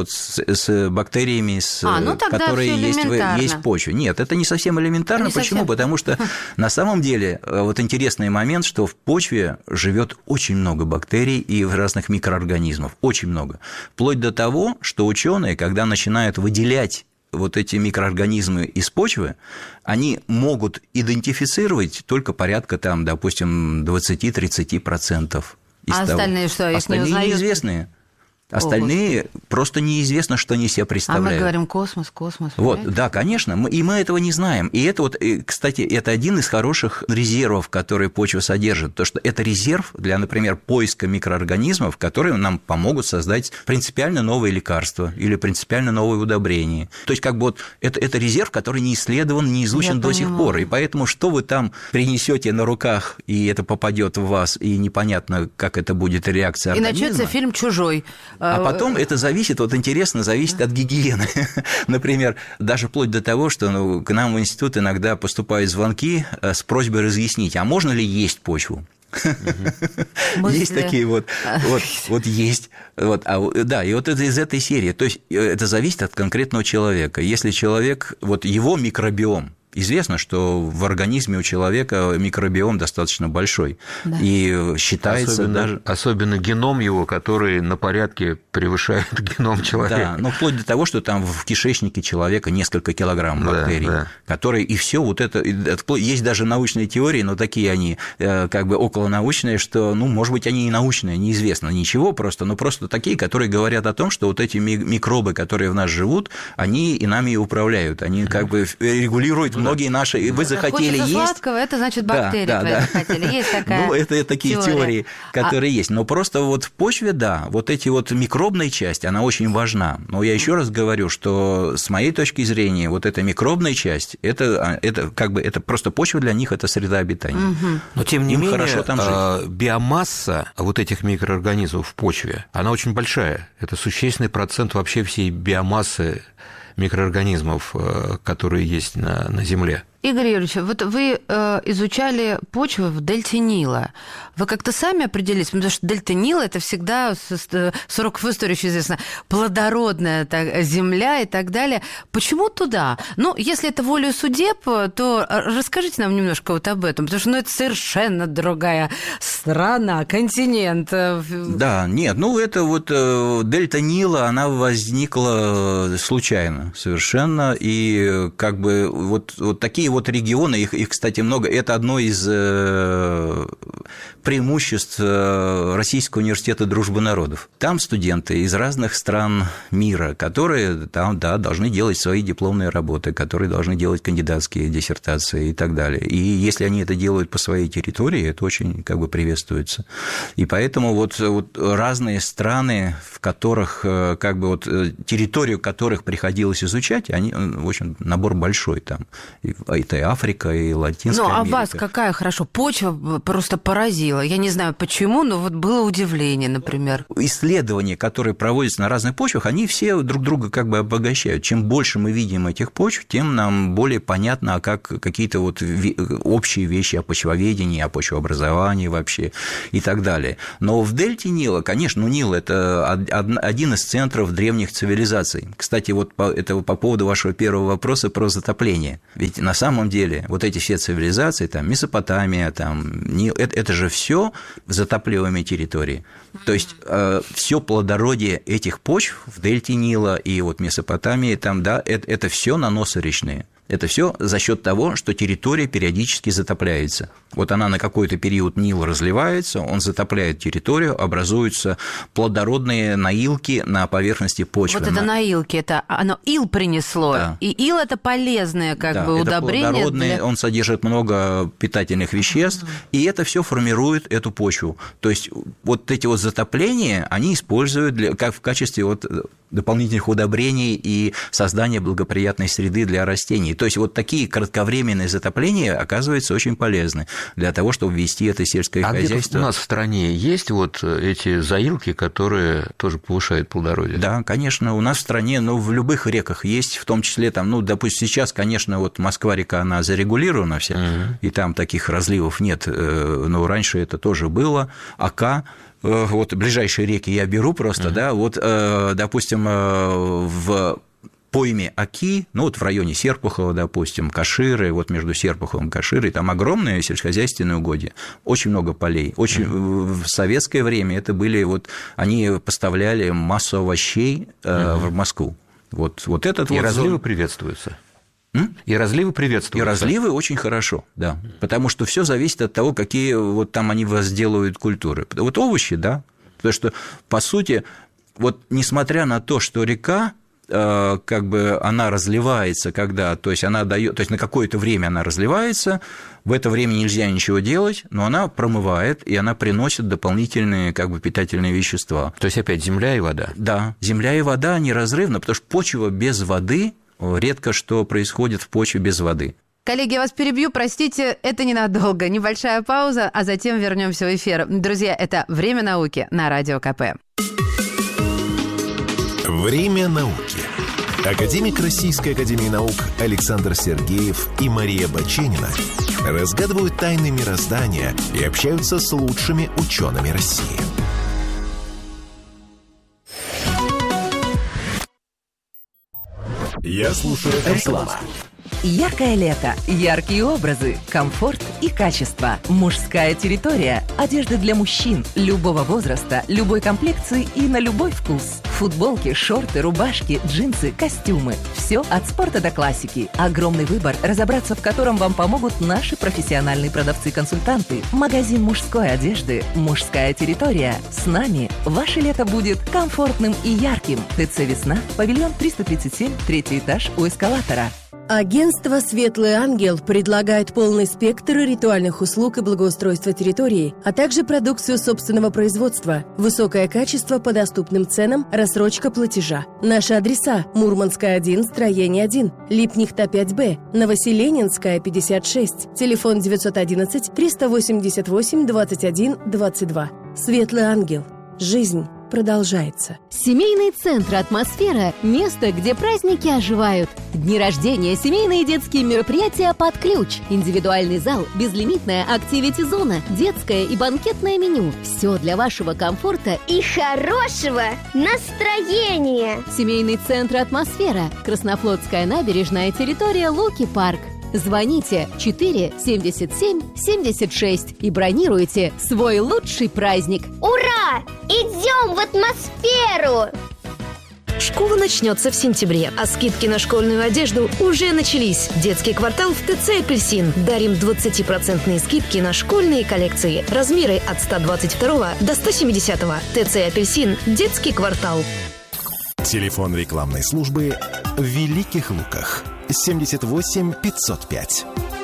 с бактериями, которые есть в почве. Нет, это не совсем элементарно. Почему? Потому что на самом деле интересный момент, что в почве живет очень много бактерий и разных микроорганизмов, очень много. Вплоть до того, что ученые, когда начинают выделять вот эти микроорганизмы из почвы, они могут идентифицировать только порядка, допустим, 20-30%. А остальные что? Остальные неизвестные. Остальные просто неизвестно, что они себе представляют. А мы говорим космос. Да, конечно, и мы этого не знаем. И это кстати, это один из хороших резервов, которые почва содержит. То, что это резерв для, например, поиска микроорганизмов, которые нам помогут создать принципиально новые лекарства или принципиально новые удобрения. То есть, это резерв, который не исследован, не изучен до сих пор. И поэтому, что вы там принесете на руках, и это попадет в вас, и непонятно, как это будет реакция организма. И начнется фильм «Чужой». А потом это зависит, интересно, зависит от гигиены. Например, даже вплоть до того, что к нам в институт иногда поступают звонки с просьбой разъяснить, а можно ли есть почву? Есть такие есть. Да, и это из этой серии. То есть это зависит от конкретного человека. Если человек, его микробиом, известно, что в организме у человека микробиом достаточно большой. Да. И считается особенно геном его, который на порядке превышает геном человека. Да, вплоть до того, что там в кишечнике человека несколько килограмм бактерий, которые и все это. Есть даже научные теории, но такие они околонаучные, что, может быть, они и научные, неизвестно ничего просто, но просто такие, которые говорят о том, что эти микробы, которые в нас живут, они и нами управляют, они регулируют многие наши... Вы захотели есть... сладкого, это значит бактерии захотели. Есть такая это такие теории, которые есть. Но просто в почве, эти микробная часть, она очень важна. Но я еще раз говорю, что с моей точки зрения, эта микробная часть, это просто почва для них, это среда обитания. Но тем не менее, хорошо там жить. Биомасса этих микроорганизмов в почве, она очень большая. Это существенный процент вообще всей биомассы микроорганизмов, которые есть на Земле. Игорь Юрьевич, вы изучали почвы в дельте Нила. Вы как-то сами определились, потому что дельта Нила – это всегда, с уроков истории еще известно, плодородная земля и так далее. Почему туда? Если это волею судеб, то расскажите нам немножко об этом, потому что это совершенно другая страна, континент. Да, нет, это дельта Нила, она возникла случайно совершенно, и такие вот регионы, их, кстати, много. Это одно из преимуществ Российского университета дружбы народов. Там студенты из разных стран мира, которые там, да, должны делать свои дипломные работы, которые должны делать кандидатские диссертации и так далее. И если они это делают по своей территории, это очень как бы приветствуется. И поэтому вот разные страны, в которых как бы вот территорию которых приходилось изучать, они, в общем, набор большой там. Это и Африка, и Латинская Америка. Ну, а вас какая хорошо? Почва просто поразила. Я не знаю почему, но вот было удивление, например. Исследования, которые проводятся на разных почвах, они все друг друга как бы обогащают. Чем больше мы видим этих почв, тем нам более понятно, как какие-то вот общие вещи о почвоведении, о почвообразовании вообще и так далее. Но в дельте Нила, конечно, Нил – это один из центров древних цивилизаций. Кстати, вот это по поводу вашего первого вопроса про затопление. Ведь на самом деле вот эти все цивилизации, там Месопотамия, там Нил, это же все затапливаемые территории. То есть все плодородие этих почв в дельте Нила и вот Месопотамии, там, да, это все наносы речные. Это все за счет того, что территория периодически затопляется. Вот она на какой-то период Нил разливается, он затопляет территорию, образуются плодородные наилки на поверхности почвы. Вот это наилки, это оно ил принесло, да. И ил – это полезное как бы удобрение. Плодородный, он содержит много питательных веществ, и это все формирует эту почву. То есть вот эти вот затопления, они используют как в качестве вот дополнительных удобрений и создания благоприятной среды для растений. То есть вот такие кратковременные затопления оказываются очень полезны для того, чтобы вести это сельское хозяйство. У нас в стране есть вот эти заилки, которые тоже повышают плодородие? Да, конечно, у нас в стране, в любых реках есть, в том числе там, допустим, сейчас, конечно, вот Москва-река, она зарегулирована вся, и там таких разливов нет, но раньше это тоже было. Ока. Вот ближайшие реки я беру просто, да, вот, допустим, в пойме Оки, вот в районе Серпухова, допустим, Каширы, вот между Серпуховым и Каширой, там огромные сельскохозяйственные угодья, очень много полей. В советское время это были, вот, они поставляли массу овощей в Москву. Вот этот и разливы приветствуются. И разливы приветствуются. И разливы очень хорошо, да, потому что все зависит от того, какие вот там они возделывают культуры. Вот овощи, да, потому что, по сути, вот несмотря на то, что река, как бы она разливается, то есть на какое-то время она разливается, в это время нельзя ничего делать, но она промывает, и она приносит дополнительные как бы питательные вещества. То есть опять земля и вода. Да, земля и вода неразрывно, потому что почва без воды, редко что происходит в почве без воды. Коллеги, я вас перебью, простите, это ненадолго. Небольшая пауза, а затем вернемся в эфир. Друзья, это «Время науки» на Радио КП. «Время науки». Академик Российской академии наук Александр Сергеев и Мария Баченина разгадывают тайны мироздания и общаются с лучшими учеными России. Я слушаю реклама. Яркое лето, яркие образы, комфорт и качество. Мужская территория. Одежда для мужчин любого возраста, любой комплекции и на любой вкус. Футболки, шорты, рубашки, джинсы, костюмы. Все от спорта до классики. Огромный выбор, разобраться в котором вам помогут наши профессиональные продавцы-консультанты. Магазин мужской одежды «Мужская территория». С нами ваше лето будет комфортным и ярким. ТЦ «Весна», павильон 337, 3-й этаж у эскалатора. Агентство «Светлый ангел» предлагает полный спектр ритуальных услуг и благоустройства территории, а также продукцию собственного производства, высокое качество по доступным ценам, рассрочка платежа. Наши адреса: Мурманская, 1, строение 1, Липнихта, 5Б, Новоселенинская, 56, телефон 911 388 21 22. «Светлый ангел». Жизнь продолжается. Семейный центр «Атмосфера» – место, где праздники оживают. Дни рождения, семейные и детские мероприятия под ключ. Индивидуальный зал, безлимитная активити-зона, детское и банкетное меню. Все для вашего комфорта и хорошего настроения. Семейный центр «Атмосфера». Краснофлотская набережная, территория Луки-парк. Звоните 4 77 76 и бронируйте свой лучший праздник. Ура! Идем в атмосферу! Школа начнется в сентябре, а скидки на школьную одежду уже начались. Детский квартал в ТЦ «Апельсин». Дарим 20% скидки на школьные коллекции. Размеры от 122 до 170. ТЦ «Апельсин». Детский квартал. Телефон рекламной службы в Великих Луках. 78 505.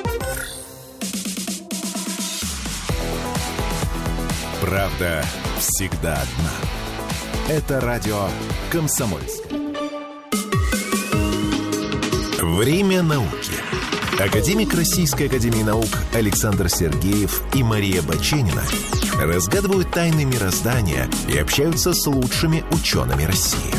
Правда всегда одна. Это радио «Комсомольская». Время науки. Академик Российской академии наук Александр Сергеев и Мария Баченина разгадывают тайны мироздания и общаются с лучшими учеными России.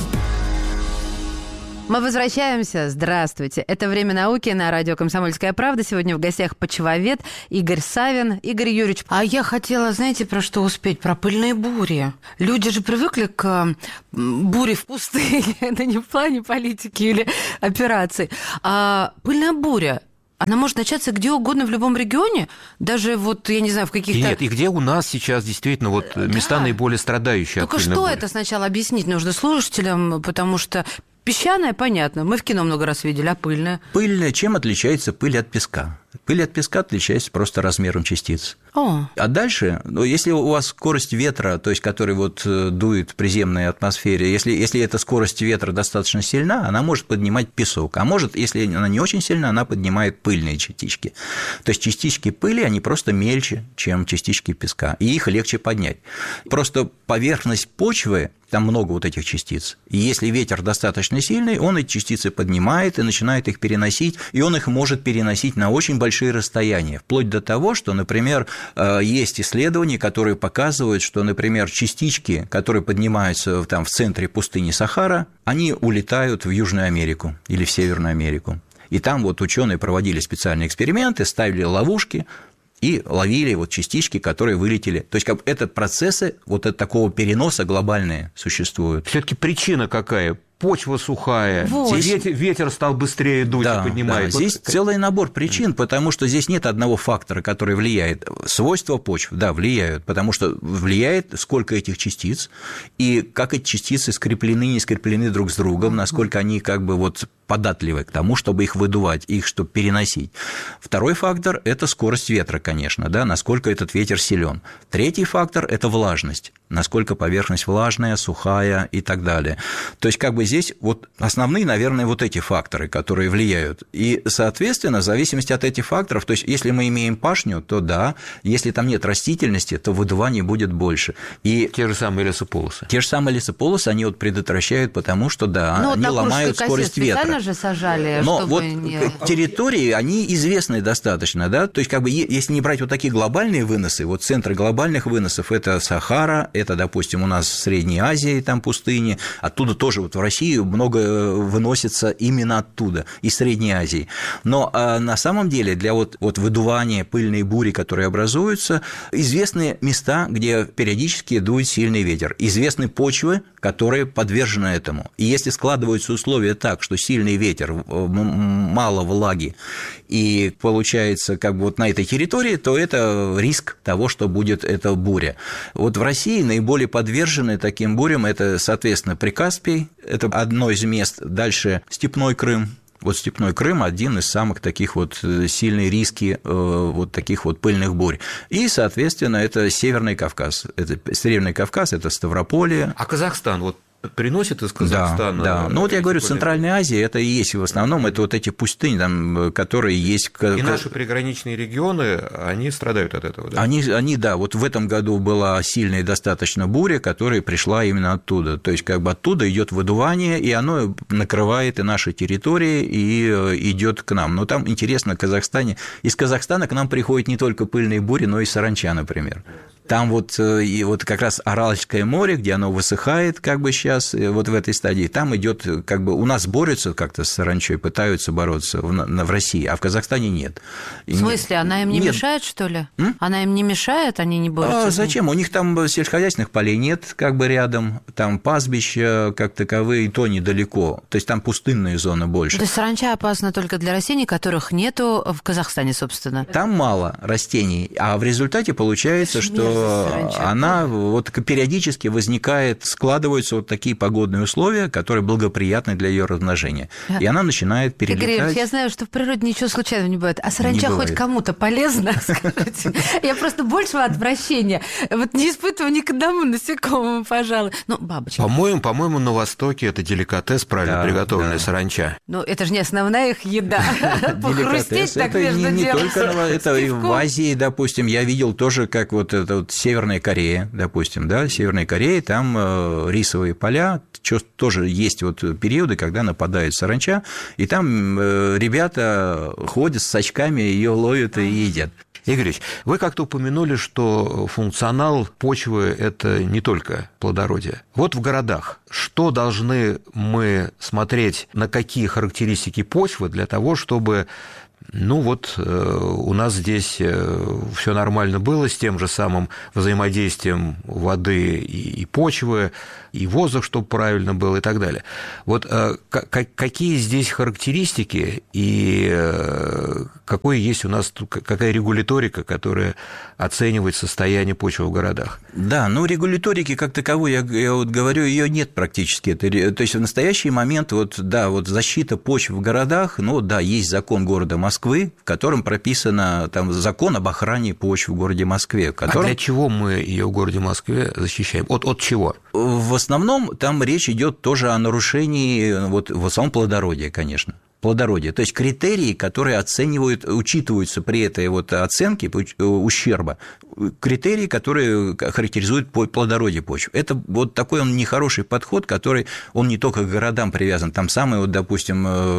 Мы возвращаемся. Здравствуйте. Это «Время науки» на радио «Комсомольская правда». Сегодня в гостях почвовед Игорь Савин. Игорь Юрьевич, а я хотела, знаете, про что успеть? Про пыльные бури. Люди же привыкли к буре в пустыне. Это не в плане политики или операций. А пыльная буря, она может начаться где угодно в любом регионе, даже вот, я не знаю, в каких-то... Нет, и где у нас сейчас действительно вот места наиболее страдающие от пыльной бури? Только что это сначала объяснить нужно слушателям, потому что... Песчаная, понятно, мы в кино много раз видели, а пыльная? Пыльная, чем отличается пыль от песка? Пыль от песка отличается просто размером частиц. А дальше, если у вас скорость ветра, то есть который вот дует в приземной атмосфере, если эта скорость ветра достаточно сильна, она может поднимать песок, а может, если она не очень сильна, она поднимает пыльные частички. То есть частички пыли, они просто мельче, чем частички песка, и их легче поднять. Просто поверхность почвы, там много вот этих частиц, и если ветер достаточно сильный, он эти частицы поднимает и начинает их переносить, и он их может переносить на очень большие расстояния, вплоть до того, что, например, есть исследования, которые показывают, что, например, частички, которые поднимаются там в центре пустыни Сахара, они улетают в Южную Америку или в Северную Америку. И там вот ученые проводили специальные эксперименты, ставили ловушки и ловили вот частички, которые вылетели. То есть этот процессы вот от такого переноса глобальные существуют. Все-таки причина какая? Почва сухая, ветер стал быстрее дуть и поднимает. Да. Здесь целый набор причин, потому что здесь нет одного фактора, который влияет. Свойства почв, влияют, потому что влияет, сколько этих частиц, и как эти частицы скреплены, не скреплены друг с другом, насколько они как бы вот податливы к тому, чтобы их выдувать, их чтобы переносить. Второй фактор – это скорость ветра, конечно, насколько этот ветер силен. Третий фактор – это влажность, насколько поверхность влажная, сухая и так далее. То есть, как бы здесь вот основные, наверное, вот эти факторы, которые влияют. И, соответственно, в зависимости от этих факторов, то есть, если мы имеем пашню, то да, если там нет растительности, то выдувание будет больше. И те же самые лесополосы. Те же самые лесополосы, они вот предотвращают, потому что, они ломают скорость ветра. Же сажали, но вот территории, они известны достаточно, то есть, как бы, если не брать вот такие глобальные выносы, вот центры глобальных выносов – это Сахара, это, допустим, у нас в Средней Азии, там пустыни, оттуда тоже вот в Россию много выносится именно оттуда, из Средней Азии. Но на самом деле для вот выдувания пыльной бури, которые образуются, известны места, где периодически дует сильный ветер, известны почвы, которые подвержены этому. И если складываются условия так, что сильный ветер, мало влаги, и получается как бы вот на этой территории, то это риск того, что будет эта буря. Вот в России наиболее подвержены таким бурям это, соответственно, Прикаспий, это одно из мест, дальше Степной Крым. Вот Степной Крым – один из самых таких вот сильных риски вот таких вот пыльных бурь. И, соответственно, это Северный Кавказ. Северный Кавказ – это Ставрополье. А Казахстан вот приносит из Казахстана? Да. Ну, вот я говорю, Центральная Азия – это и есть в основном, это вот эти пустыни, там, которые есть… И наши приграничные регионы, они страдают от этого, да? Они, да, вот в этом году была сильная достаточно буря, которая пришла именно оттуда. То есть, как бы оттуда идет выдувание, и оно накрывает и наши территории, и идет к нам. Но там интересно, в Казахстане, из Казахстана к нам приходят не только пыльные бури, но и саранча, например. Там вот, и вот как раз Аральское море, где оно высыхает как бы сейчас, вот в этой стадии, там идет как бы у нас борются как-то с саранчой, пытаются бороться в России, а в Казахстане нет. В смысле, она им не мешает, что ли? Она им не мешает, они не борются? Зачем? У них там сельскохозяйственных полей нет как бы рядом, там пастбища как таковые, и то недалеко, то есть там пустынная зона больше. То есть саранча опасна только для растений, которых нету в Казахстане, собственно? Там мало растений, а в результате получается, что… она вот периодически возникает, складываются вот такие погодные условия, которые благоприятны для ее размножения. И она начинает перелетать. Игорь Ильич, я знаю, что в природе ничего случайного не бывает. А саранча хоть кому-то полезна, скажите? Я просто большего отвращения вот не испытываю ни к одному насекомому, пожалуй. Ну, бабочки. По-моему, на Востоке это деликатес, правильно приготовленная саранча. Ну, это же не основная их еда. Похрустеть так между делом. Не только это и в Азии, допустим, я видел тоже, как вот это вот Северная Корея, допустим, да, Северная Корея, там рисовые поля, тоже есть вот периоды, когда нападает саранча, и там ребята ходят с сачками, ее ловят и едят. Игорь Ильич, вы как-то упомянули, что функционал почвы – это не только плодородие. Вот в городах что должны мы смотреть, на какие характеристики почвы для того, чтобы у нас здесь все нормально было с тем же самым взаимодействием воды и почвы, и воздух, чтобы правильно было и так далее. Вот какие здесь характеристики и какой есть у нас, какая регуляторика, которая оценивает состояние почвы в городах? Да, регуляторики как таковой, я вот говорю, ее нет практически. То есть в настоящий момент защита почвы в городах, есть закон города Москвы, в котором прописано там закон об охране почвы в городе Москве. А для чего мы ее в городе Москве защищаем? От чего? В основном там речь идет тоже о нарушении в основном плодородия, конечно. Плодородие, то есть критерии, которые учитываются при этой оценке ущерба, критерии, которые характеризуют плодородие почвы. Это такой он нехороший подход, который он не только к городам привязан, там самый допустим,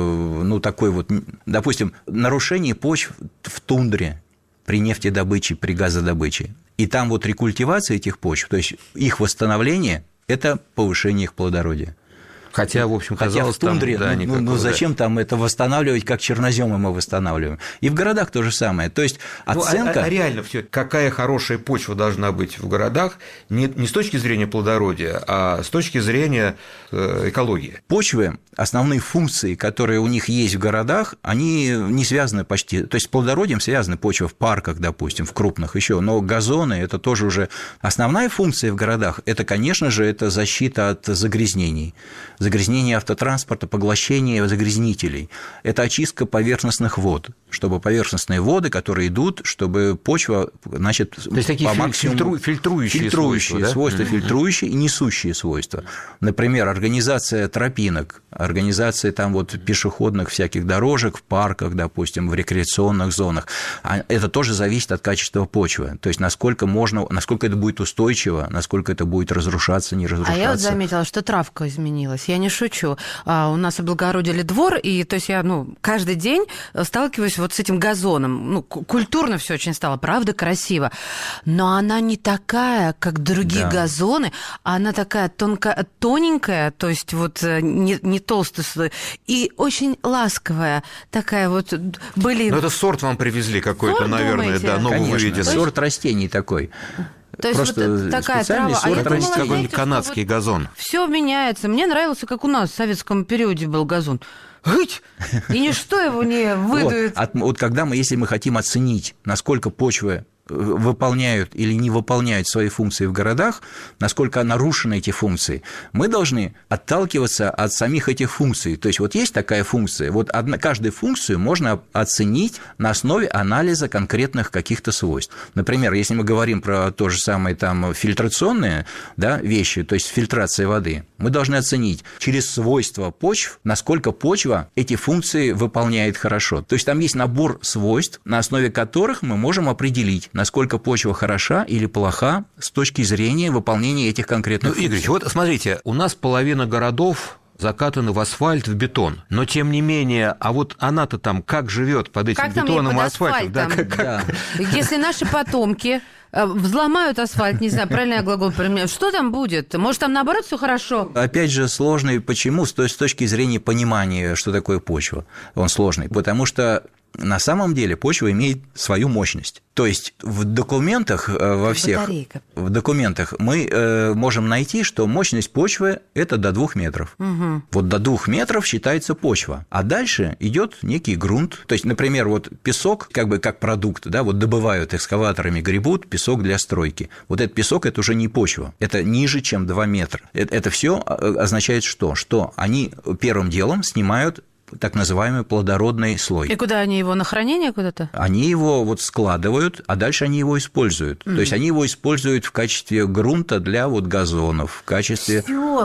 нарушение почв в тундре при нефтедобыче, при газодобыче. И там рекультивация этих почв, то есть их восстановление – это повышение их плодородия. Хотя, в общем, казалось, в тундре, зачем там это восстанавливать, как черноземы мы восстанавливаем? И в городах то же самое. То есть оценка… А реально все, какая хорошая почва должна быть в городах не с точки зрения плодородия, а с точки зрения экологии? Почвы, основные функции, которые у них есть в городах, они не связаны почти… То есть с плодородием связаны почвы в парках, допустим, в крупных еще, но газоны – это тоже уже… Основная функция в городах – это, конечно же, это защита от загрязнений. Загрязнение автотранспорта, поглощение загрязнителей. Это очистка поверхностных вод, чтобы поверхностные воды, которые идут, чтобы почва, значит, то есть такие фильтрующие свойства, фильтрующие и несущие свойства. Например, организация тропинок, организация пешеходных всяких дорожек в парках, допустим, в рекреационных зонах. Это тоже зависит от качества почвы. То есть насколько это будет устойчиво, насколько это будет разрушаться, не разрушаться. А я заметила, что травка изменилась. Я не шучу. У нас облагородили двор, и то есть я каждый день сталкиваюсь с этим газоном. Культурно все очень стало, правда, красиво. Но она не такая, как другие газоны. Она такая тоненькая, то есть не толстая, и очень ласковая. Такая были... это сорт вам привезли какой-то, наверное, новый выведенный. Сорт растений такой. То есть такая трава, какой-нибудь канадский газон. Все меняется. Мне нравился, как у нас в советском периоде был газон. И ничто его не выдует. Если мы хотим оценить, насколько почвы выполняют или не выполняют свои функции в городах, насколько нарушены эти функции, мы должны отталкиваться от самих этих функций. То есть есть такая функция, каждую функцию можно оценить на основе анализа конкретных каких-то свойств. Например, если мы говорим про то же самое фильтрационные вещи, то есть фильтрация воды, мы должны оценить через свойства почв, насколько почва эти функции выполняет хорошо. То есть там есть набор свойств, на основе которых мы можем определить, насколько почва хороша или плоха с точки зрения выполнения этих конкретных функций. Игорь, смотрите, у нас половина городов закатаны в асфальт, в бетон. Но, тем не менее, она-то там как живет под этим бетоном и асфальтом? Если наши потомки взломают асфальт, не знаю, правильно я глагол применяю, что там будет? Может, там, наоборот, все хорошо? Опять же, сложный. Почему? С точки зрения понимания, что такое почва. Он сложный. Потому что на самом деле почва имеет свою мощность. То есть в документах во всех в документах мы можем найти, что мощность почвы – это до 2 метров. Угу. Вот до 2 метров считается почва. А дальше идет некий грунт. То есть, например, вот песок, как бы как продукт, да, вот добывают экскаваторами, гребут песок для стройки. Вот этот песок – это уже не почва, это ниже, чем 2 метра. Это все означает что? Что они первым делом снимают так называемый плодородный слой. И куда они его, на хранение куда-то? Они его вот складывают, а дальше они его используют. То есть они его используют в качестве грунта для вот газонов, в качестве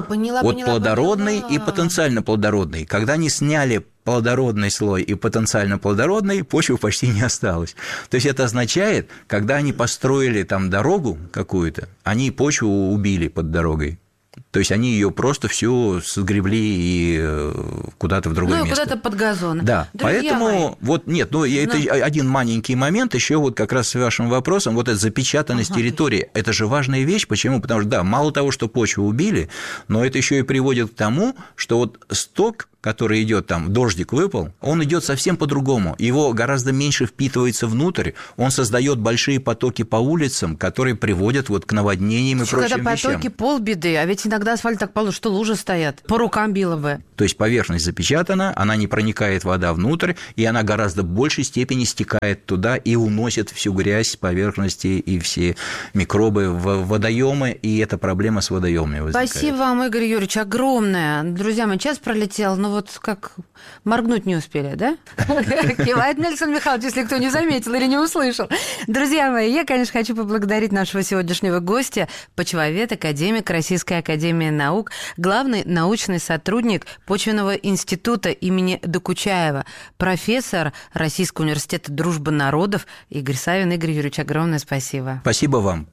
плодородный и потенциально плодородный. Когда они сняли плодородный слой и потенциально плодородный, почвы почти не осталось. То есть это означает, когда они построили там дорогу какую-то, они почву убили под дорогой. То есть они ее просто всю сгребли и куда-то в другое место. Куда-то под газон. Да, поэтому это один маленький момент, еще вот как раз с вашим вопросом, вот эта запечатанность территории, это же важная вещь. Почему? Потому что, да, мало того, что почву убили, но это еще и приводит к тому, что вот сток, который идет там, дождик выпал, он идет совсем по-другому. Его гораздо меньше впитывается внутрь, он создает большие потоки по улицам, которые приводят вот к наводнениям и прочим вещам. Когда потоки, полбеды, а ведь иногда асфальт так полу, что лужи стоят, по рукам било бы. То есть поверхность запечатана, она не проникает вода внутрь, и она гораздо в большей степени стекает туда и уносит всю грязь с поверхности и все микробы в водоемы, и эта проблема с водоемами возникает. Спасибо вам, Игорь Юрьевич, огромное. Друзья мои, час пролетел, но вот как моргнуть не успели, да? Кивает мне Александр Михайлович, если кто не заметил или не услышал. Друзья мои, я, конечно, хочу поблагодарить нашего сегодняшнего гостя, почвовед, академик Российской академии наук, главный научный сотрудник Почвенного института имени Докучаева, профессор Российского университета дружбы народов Игорь Савин. Игорь Юрьевич, огромное спасибо. Спасибо вам.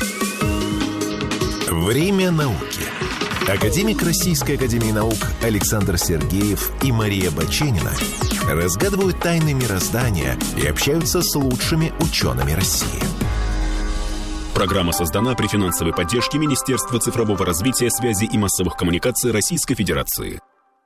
Время науки. Академик Российской академии наук Александр Сергеев и Мария Баченина разгадывают тайны мироздания и общаются с лучшими учеными России. Программа создана при финансовой поддержке Министерства цифрового развития, связи и массовых коммуникаций Российской Федерации.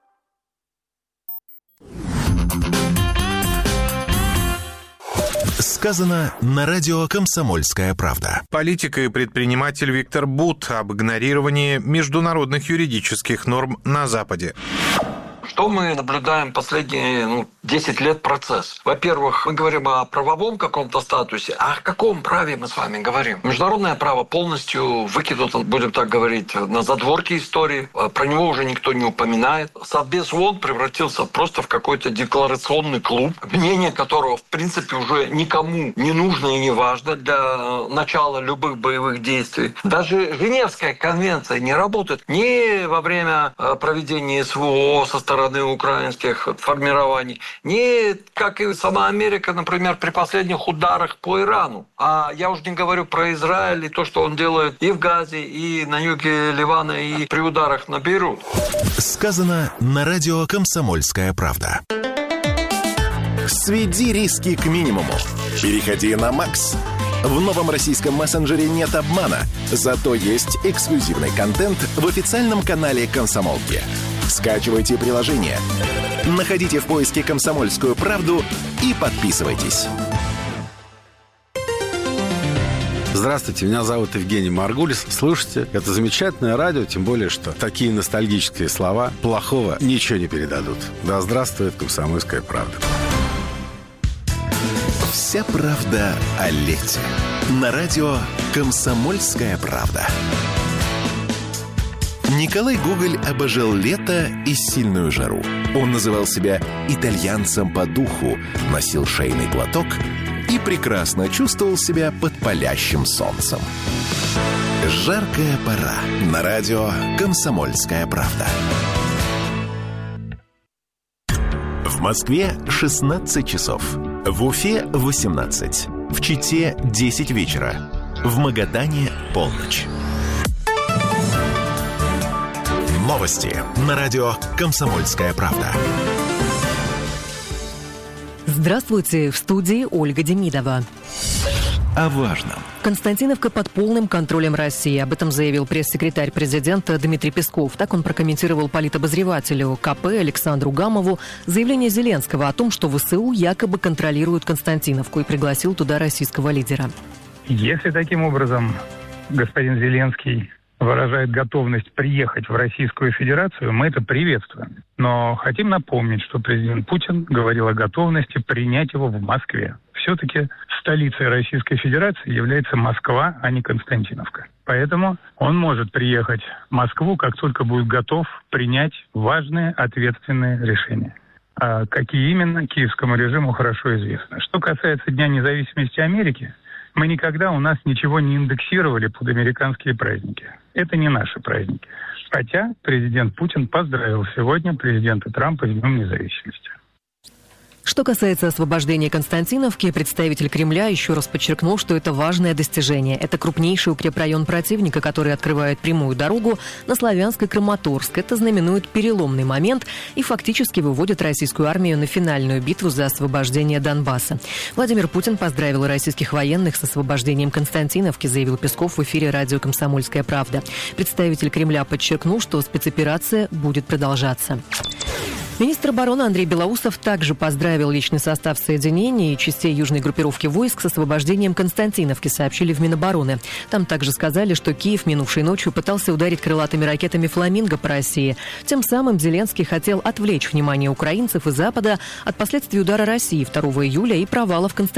Сказано на радио «Комсомольская правда». Политик и предприниматель Виктор Бут об игнорировании международных юридических норм на Западе. Что мы наблюдаем последние 10 лет процесс? Во-первых, мы говорим о правовом каком-то статусе. А о каком праве мы с вами говорим? Международное право полностью выкинуто, будем так говорить, на задворки истории. Про него уже никто не упоминает. Совбез ООН превратился просто в какой-то декларационный клуб, мнение которого, в принципе, уже никому не нужно и не важно для начала любых боевых действий. Даже Женевская конвенция не работает ни во время проведения СВО со стороны украинских формирований, не как и сама Америка, например, при последних ударах по Ирану. А я уже не говорю про Израиль и то, что он делает и в Газе, и на юге Ливана, и при ударах на Бейрут. Сказано на радио «Комсомольская правда». Сведи риски к минимуму. Переходи на Макс. В новом российском мессенджере нет обмана, зато есть эксклюзивный контент в официальном канале «Комсомолки». Скачивайте приложение, находите в поиске «Комсомольскую правду» и подписывайтесь. Здравствуйте, меня зовут Евгений Маргулис. Слушайте, это замечательное радио, тем более, что такие ностальгические слова плохого ничего не передадут. Да здравствует «Комсомольская правда». Вся правда о лете. На радио «Комсомольская правда». Николай Гоголь обожал лето и сильную жару. Он называл себя итальянцем по духу, носил шейный платок и прекрасно чувствовал себя под палящим солнцем. Жаркая пора. На радио «Комсомольская правда». В Москве 16 часов. В Уфе 18. В Чите 10 вечера. В Магадане полночь. Новости на радио «Комсомольская правда». Здравствуйте, в студии Ольга Демидова. о важном. Константиновка под полным контролем России. Об этом заявил пресс-секретарь президента Дмитрий Песков. Так он прокомментировал политобозревателю КП Александру Гамову заявление Зеленского о том, что ВСУ якобы контролируют Константиновку, и пригласил туда российского лидера. Если таким образом господин Зеленский выражает готовность приехать в Российскую Федерацию, мы это приветствуем. Но хотим напомнить, что президент Путин говорил о готовности принять его в Москве. Все-таки столицей Российской Федерации является Москва, а не Константиновка. Поэтому он может приехать в Москву, как только будет готов принять важные ответственные решения. А какие именно, киевскому режиму хорошо известно. Что касается Дня независимости Америки, мы никогда у нас ничего не индексировали под американские праздники. Это не наши праздники. Хотя президент Путин поздравил сегодня президента Трампа с Днем независимости. Что касается освобождения Константиновки, представитель Кремля еще раз подчеркнул, что это важное достижение. Это крупнейший укрепрайон противника, который открывает прямую дорогу на Славянск и Краматорск. Это знаменует переломный момент и фактически выводит российскую армию на финальную битву за освобождение Донбасса. Владимир Путин поздравил российских военных с освобождением Константиновки, заявил Песков в эфире радио «Комсомольская правда». Представитель Кремля подчеркнул, что спецоперация будет продолжаться. Министр обороны Андрей Белоусов также поздравил личный состав соединений и частей южной группировки войск с освобождением Константиновки, сообщили в Минобороны. Там также сказали, что Киев минувшей ночью пытался ударить крылатыми ракетами «Фламинго» по России. Тем самым Зеленский хотел отвлечь внимание украинцев и Запада от последствий удара России 2 июля и провалов Константиновки.